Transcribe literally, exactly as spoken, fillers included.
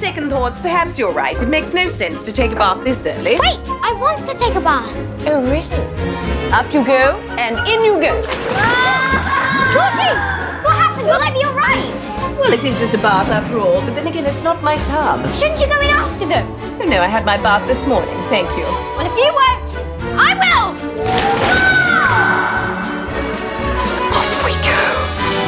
second thoughts, perhaps you're right. It makes no sense to take a bath this early. Wait, I want to take a bath. Oh, really? Up you go, and in you go. Ah! Georgie, what happened? Will I be all right? Well, it is just a bath after all, but then again, it's not my tub. Shouldn't you go in after them? Oh, no, I had my bath this morning, thank you. Well, if you won't, I will!